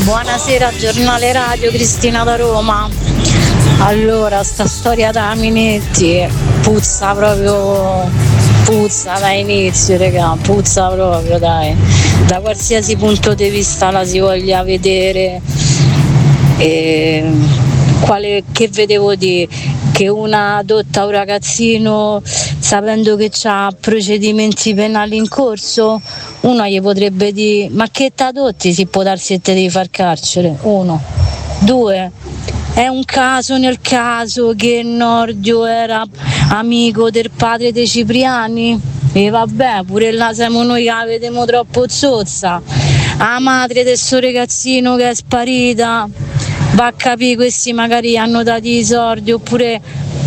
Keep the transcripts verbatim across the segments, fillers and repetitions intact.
Buonasera, giornale radio, Cristina da Roma. Allora, sta storia da Minetti puzza proprio, puzza da inizio, raga, puzza proprio, dai, da qualsiasi punto di vista la si voglia vedere. E quale, che vedevo di che una adotta un ragazzino sapendo che c'ha procedimenti penali in corso, uno gli potrebbe dire: ma che t'adotti, si può darsi e te devi far carcere. Uno. Due, è un caso nel caso che Nordio era amico del padre dei Cipriani, e vabbè, pure là siamo noi che la vediamo troppo zozza. La madre del suo ragazzino che è sparita, va a capire, questi magari hanno dato i soldi, oppure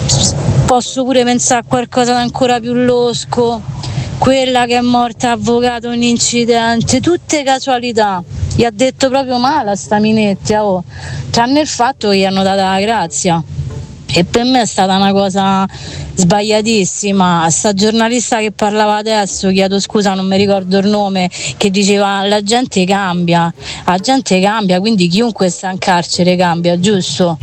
posso pure pensare a qualcosa di ancora più losco, quella che è morta avvocato in incidente, tutte casualità. Gli ha detto proprio male a sta Minetti, oh. Tranne il fatto che gli hanno dato la grazia, e per me è stata una cosa sbagliatissima. Sta giornalista che parlava adesso, chiedo scusa, non mi ricordo il nome, che diceva: la gente cambia, la gente cambia, quindi chiunque sta in carcere cambia, giusto?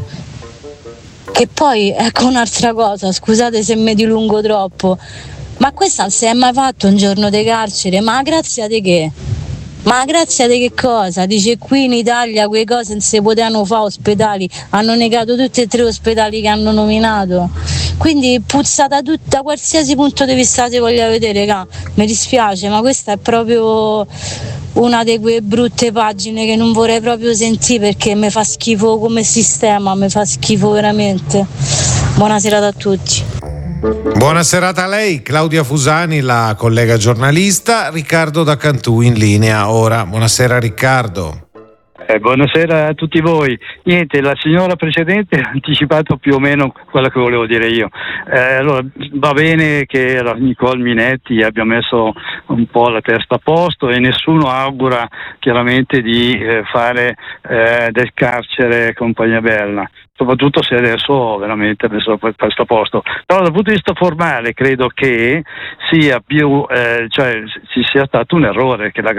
Che poi, ecco un'altra cosa, scusate se mi dilungo troppo, ma questa non si è mai fatto un giorno di carcere, ma grazie a te che? Ma grazie a te che cosa? Dice qui in Italia quelle cose non si potevano fare, ospedali, hanno negato tutti e tre ospedali che hanno nominato, quindi puzza da, tut- da qualsiasi punto di vista si voglia vedere, raga. Mi dispiace, ma questa è proprio una di quelle brutte pagine che non vorrei proprio sentire, perché mi fa schifo come sistema, mi fa schifo veramente. Buona serata a tutti. Buona serata a lei, Claudia Fusani, la collega giornalista. Riccardo da Cantù in linea ora. Buonasera Riccardo. Eh, buonasera a tutti voi. Niente, la signora precedente ha anticipato più o meno quello che volevo dire io. Eh, allora, va bene che la Nicole Minetti abbia messo un po' la testa a posto, e nessuno augura chiaramente di eh, fare eh, del carcere compagnia bella, soprattutto se adesso veramente ha messo la testa a posto. Però dal punto di vista formale credo che sia più, eh, cioè ci sia stato un errore, che la